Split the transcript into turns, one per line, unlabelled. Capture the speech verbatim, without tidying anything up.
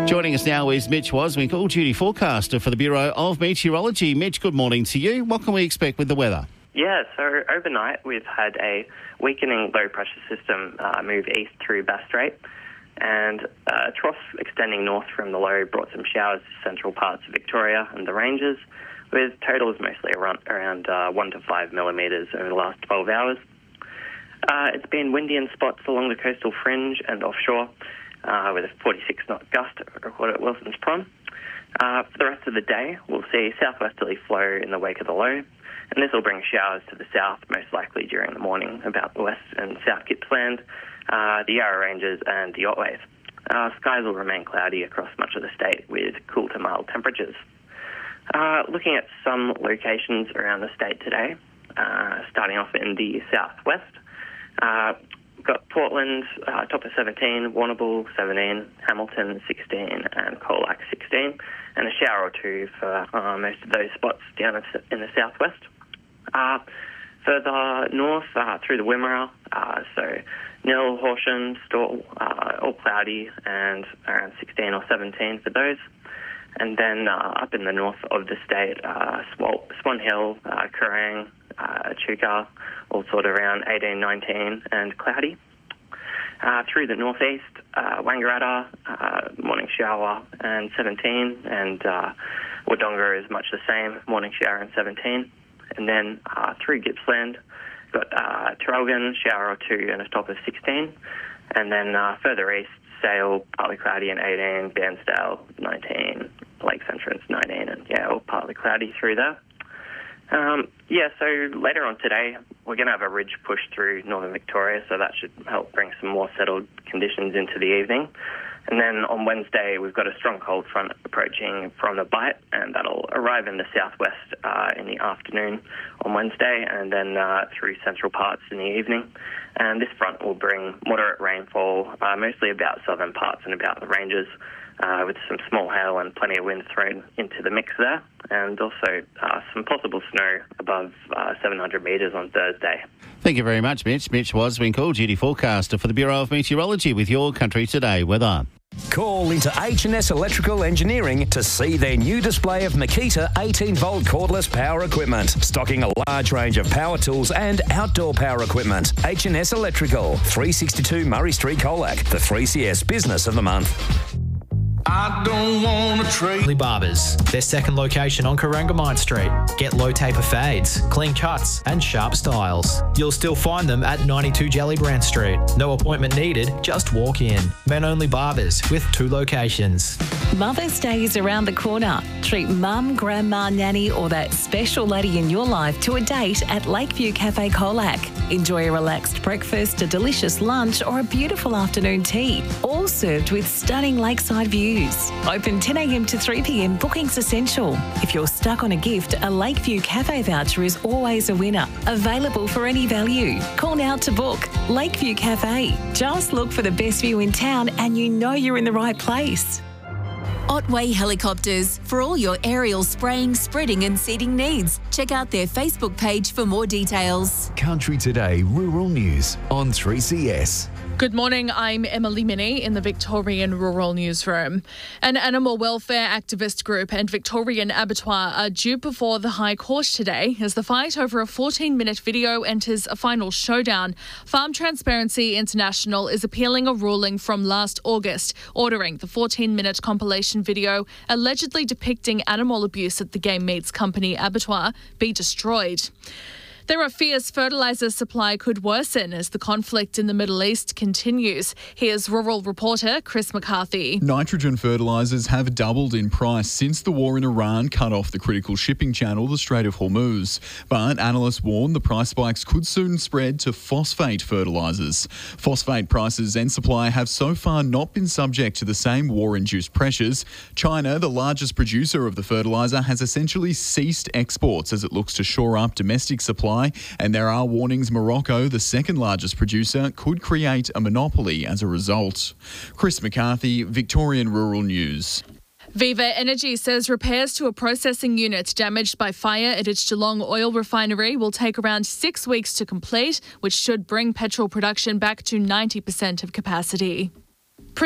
Joining us now is Mitch Waswinkle, duty forecaster for the Bureau of Meteorology. Mitch, good morning to you. What can we expect with the weather?
Yeah, so overnight we've had a weakening low-pressure system uh, move east through Bass Strait, and uh, a trough extending north from the low brought some showers to central parts of Victoria and the ranges, with totals mostly around, around uh, one to five millimetres over the last twelve hours. Uh, it's been windy in spots along the coastal fringe and offshore, uh, with a forty-six knot gust recorded at Wilson's Prom. Uh, for the rest of the day, we'll see southwesterly flow in the wake of the low, and this will bring showers to the south, most likely during the morning, about the west and south Gippsland, uh, the Yarra Ranges and the Otways. Uh, skies will remain cloudy across much of the state with cool to mild temperatures. Uh, looking at some locations around the state today, uh, starting off in the southwest, uh, we've got Portland, uh, top of seventeen, Warrnambool seventeen, Hamilton sixteen, and Colac sixteen, and a shower or two for uh, most of those spots down in the southwest. Uh, further north, uh, through the Wimmera, uh, so Nil, Horsham, Stawell, uh, all cloudy and around sixteen or seventeen for those. And then uh, up in the north of the state, uh, Swan, Swan Hill, uh, Kerrang, uh, Chuka, all sort of around eighteen, nineteen and cloudy. Uh, through the northeast, uh, Wangaratta, uh, morning shower and seventeen, and uh, Wodonga is much the same, morning shower and seventeen. And then uh, through Gippsland, got uh, Traralgon, shower or two and a top of sixteen. And then uh, further east, Sale, partly cloudy and eighteen, Bairnsdale nineteen, Lakes Entrance nineteen, and yeah, all partly cloudy through there. Um, yeah, so later on today, we're going to have a ridge push through northern Victoria, so that should help bring some more settled conditions into the evening. And then on Wednesday, we've got a strong cold front approaching from the Bight, and that'll arrive in the southwest uh, in the afternoon on Wednesday, and then uh, through central parts in the evening. And this front will bring moderate rainfall, uh, mostly about southern parts and about the ranges, uh, with some small hail and plenty of wind thrown into the mix there, and also uh, some possible snow above uh, seven hundred metres on Thursday.
Thank you very much, Mitch. Mitch Waswinkle, duty forecaster for the Bureau of Meteorology with Your Country Today weather.
Call into H and S Electrical Engineering to see their new display of Makita eighteen volt cordless power equipment, stocking a large range of power tools and outdoor power equipment. H and S Electrical, three sixty-two Murray Street, Colac, the three C S Business of the Month.
I don't want to trade.
Barbers, their second location on Corangamite Street. Get low taper fades, clean cuts and sharp styles. You'll still find them at ninety-two Gellibrand Street. No appointment needed, just walk in. Men only barbers with two locations.
Mother's Day is around the corner. Treat mum, grandma, nanny or that special lady in your life to a date at Lakeview Cafe Colac. Enjoy a relaxed breakfast, a delicious lunch or a beautiful afternoon tea, all served with stunning lakeside views. Open ten a m to three p m, bookings essential. If you're stuck on a gift, a Lakeview Cafe voucher is always a winner. Available for any value. Call now to book. Lakeview Cafe. Just look for the best view in town and you know you're in the right place.
Otway Helicopters, for all your aerial spraying, spreading and seeding needs. Check out their Facebook page for more details.
Country Today Rural News on three C S.
Good morning, I'm Emily Minnie in the Victorian Rural Newsroom. An animal welfare activist group and Victorian abattoir are due before the High Court today as the fight over a fourteen minute video enters a final showdown. Farm Transparency International is appealing a ruling from last August, ordering the fourteen minute compilation video allegedly depicting animal abuse at the game meats company abattoir be destroyed. There are fears fertiliser supply could worsen as the conflict in the Middle East continues. Here's rural reporter Chris McCarthy.
Nitrogen fertilisers have doubled in price since the war in Iran cut off the critical shipping channel, the Strait of Hormuz. But analysts warn the price spikes could soon spread to phosphate fertilisers. Phosphate prices and supply have so far not been subject to the same war-induced pressures. China, the largest producer of the fertiliser, has essentially ceased exports as it looks to shore up domestic supply. And there are warnings Morocco, the second largest producer, could create a monopoly as a result. Chris McCarthy, Victorian Rural News.
Viva Energy says repairs to a processing unit damaged by fire at its Geelong oil refinery will take around six weeks to complete, which should bring petrol production back to ninety percent of capacity.